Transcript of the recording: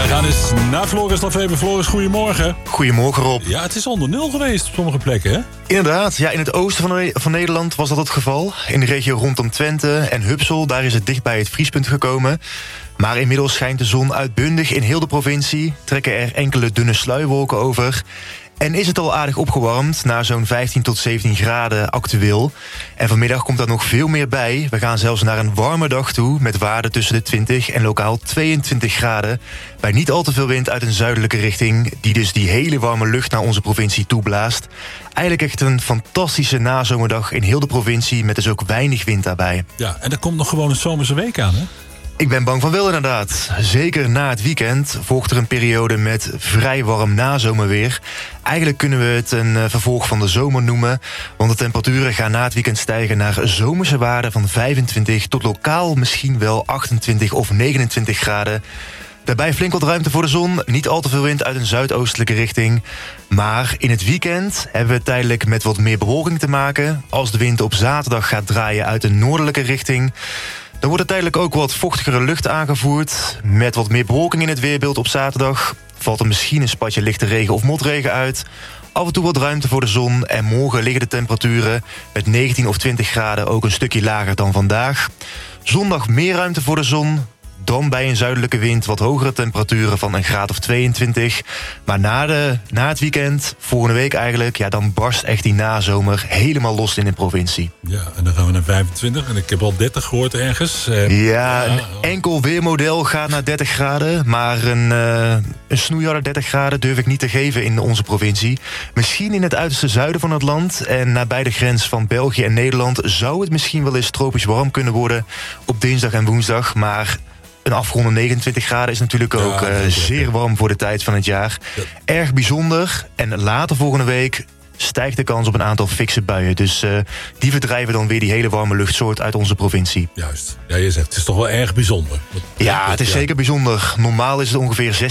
Wij gaan eens naar Floris Lafebe. Floris, goedemorgen. Goedemorgen, Rob. Ja, het is onder nul geweest op sommige plekken, hè? Inderdaad, ja, in het oosten van Nederland was dat het geval. In de regio rondom Twente en Hupsel, daar is het dicht bij het vriespunt gekomen. Maar inmiddels schijnt de zon uitbundig in heel de provincie. Trekken er enkele dunne sluierwolken over. En is het al aardig opgewarmd, naar zo'n 15 tot 17 graden actueel. En vanmiddag komt daar nog veel meer bij. We gaan zelfs naar een warme dag toe, met waarden tussen de 20 en lokaal 22 graden. Bij niet al te veel wind uit een zuidelijke richting, die dus die hele warme lucht naar onze provincie toeblaast. Eigenlijk echt een fantastische nazomerdag in heel de provincie, met dus ook weinig wind daarbij. Ja, en er komt nog gewoon een zomerse week aan, hè? Ik ben bang van wel, inderdaad. Zeker na het weekend volgt er een periode met vrij warm nazomerweer. Eigenlijk kunnen we het een vervolg van de zomer noemen, want de temperaturen gaan na het weekend stijgen naar zomerse waarden van 25 tot lokaal misschien wel 28 of 29 graden. Daarbij flink wat ruimte voor de zon, niet al te veel wind uit een zuidoostelijke richting. Maar in het weekend hebben we tijdelijk met wat meer bewolking te maken. Als de wind op zaterdag gaat draaien uit een noordelijke richting, dan wordt er tijdelijk ook wat vochtigere lucht aangevoerd. Met wat meer bewolking in het weerbeeld op zaterdag valt er misschien een spatje lichte regen of motregen uit. Af en toe wat ruimte voor de zon en morgen liggen de temperaturen met 19 of 20 graden ook een stukje lager dan vandaag. Zondag meer ruimte voor de zon. Dan bij een zuidelijke wind wat hogere temperaturen van een graad of 22. Maar na het weekend, volgende week eigenlijk, ja, dan barst echt die nazomer helemaal los in de provincie. Ja, en dan gaan we naar 25. En ik heb al 30 gehoord ergens. Ja, een enkel weermodel gaat naar 30 graden. Maar een snoeiharde 30 graden durf ik niet te geven in onze provincie. Misschien in het uiterste zuiden van het land en nabij de grens van België en Nederland zou het misschien wel eens tropisch warm kunnen worden op dinsdag en woensdag. Maar een afgeronde 29 graden is natuurlijk ook zeer warm voor de tijd van het jaar. Ja. Erg bijzonder. En later volgende week stijgt de kans op een aantal fikse buien. Dus die verdrijven dan weer die hele warme luchtsoort uit onze provincie. Juist. Ja, je zegt, het is toch wel erg bijzonder. Ja, het is zeker bijzonder. Normaal is het ongeveer